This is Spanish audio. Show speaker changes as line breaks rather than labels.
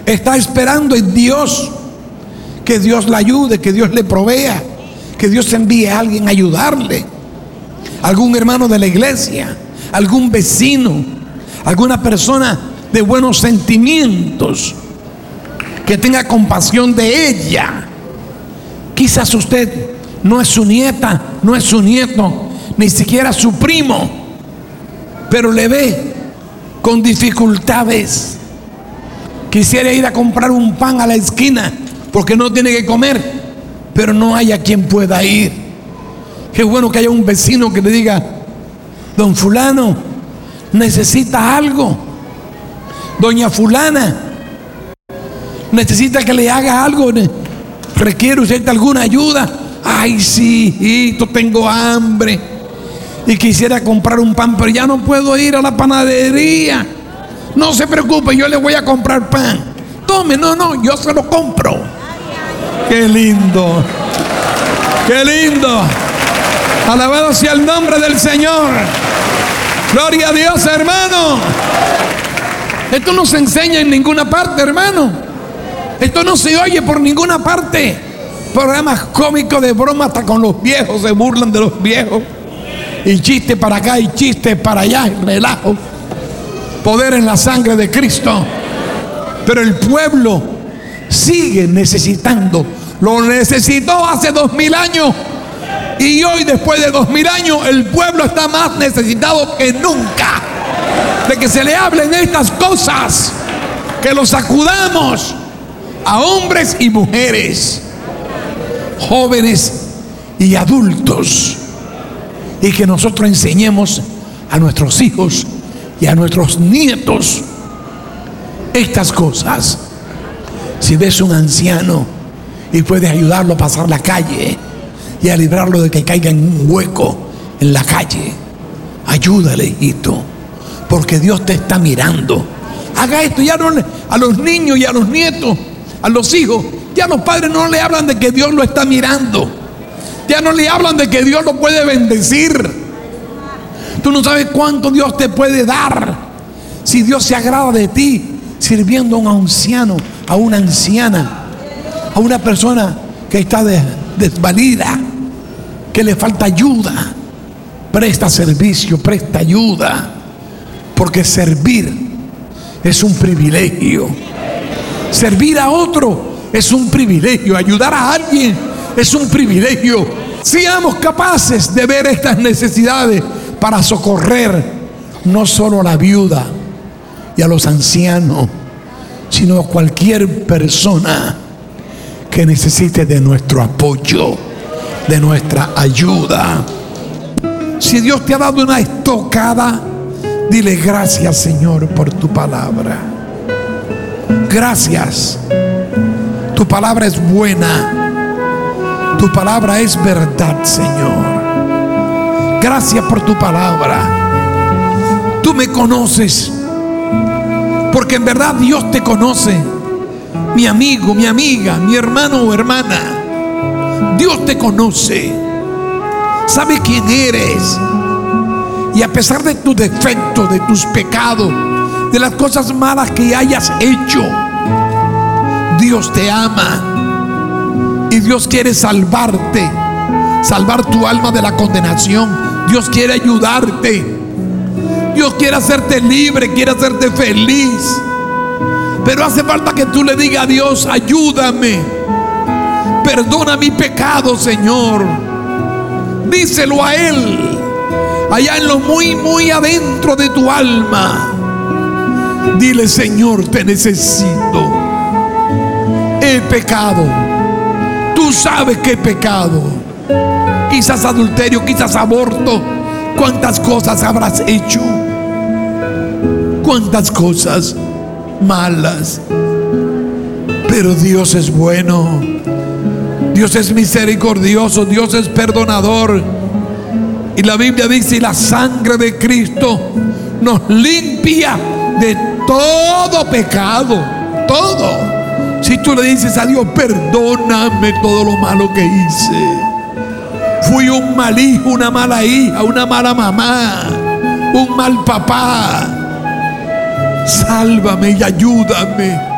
Está esperando en Dios, que Dios la ayude, que Dios le provea, que Dios envíe a alguien a ayudarle. Algún hermano de la iglesia, algún vecino, alguna persona de buenos sentimientos, que tenga compasión de ella. Quizás usted no es su nieta, no es su nieto, ni siquiera su primo, pero le ve con dificultades. Quisiera ir a comprar un pan a la esquina porque no tiene que comer, pero no hay a quien pueda ir. Qué bueno que haya un vecino que le diga: don fulano, necesita algo. Doña fulana, necesita que le haga algo. ¿Requiere usted alguna ayuda? Ay, sí, hijito, tengo hambre y quisiera comprar un pan, pero ya no puedo ir a la panadería. No se preocupe, yo le voy a comprar pan. Tome, no, yo se lo compro. Qué lindo, qué lindo. Alabado sea el nombre del Señor. Gloria a Dios, hermano. Esto no se enseña en ninguna parte, hermano. Esto no se oye por ninguna parte. Programas cómicos de broma, hasta con los viejos se burlan de los viejos. Y chiste para acá y chiste para allá, y relajo. Poder en la sangre de Cristo. Pero el pueblo sigue necesitando. Lo necesitó hace 2000 años. Y hoy, después de 2000 años, el pueblo está más necesitado que nunca de que se le hablen estas cosas, que los sacudamos a hombres y mujeres, jóvenes y adultos, y que nosotros enseñemos a nuestros hijos y a nuestros nietos estas cosas. Si ves un anciano y puedes ayudarlo a pasar la calle y a librarlo de que caiga en un hueco en la calle, ayúdale, hijito, porque Dios te está mirando. Haga esto. Ya no, a los niños y a los nietos, a los hijos, ya los padres no le hablan de que Dios lo está mirando. Ya no le hablan de que Dios lo puede bendecir. Tú no sabes cuánto Dios te puede dar si Dios se agrada de ti sirviendo a un anciano, a una anciana, a una persona que está desvalida, que le falta ayuda. Presta servicio, presta ayuda, porque servir es un privilegio. Servir a otro es un privilegio. Ayudar a alguien es un privilegio. Seamos capaces de ver estas necesidades para socorrer no solo a la viuda y a los ancianos, sino a cualquier persona que necesite de nuestro apoyo, de nuestra ayuda. Si Dios te ha dado una estocada, dile: gracias, Señor, por tu palabra. Gracias. Tu palabra es buena. Tu palabra es verdad, Señor. Gracias por tu palabra. Tú me conoces, porque en verdad Dios te conoce. Mi amigo, mi amiga, mi hermano o hermana, Dios te conoce. Sabe quién eres. Y a pesar de tus defectos, de tus pecados, de las cosas malas que hayas hecho, Dios te ama. Y Dios quiere salvarte, salvar tu alma de la condenación. Dios quiere ayudarte. Dios quiere hacerte libre, quiere hacerte feliz. Pero hace falta que tú le digas a Dios: ayúdame, perdona mi pecado, Señor. Díselo a Él, allá en lo muy, muy adentro de tu alma. Dile: Señor, te necesito. He pecado. Tú sabes que he pecado. Quizás adulterio, quizás aborto. ¿Cuántas cosas habrás hecho? ¿Cuántas cosas malas? Pero Dios es bueno. Dios es misericordioso. Dios es perdonador. Y la Biblia dice: y la sangre de Cristo nos limpia de todo pecado. Todo. Si tú le dices a Dios: perdóname todo lo malo que hice. Fui un mal hijo, una mala hija, una mala mamá, un mal papá. Sálvame y ayúdame.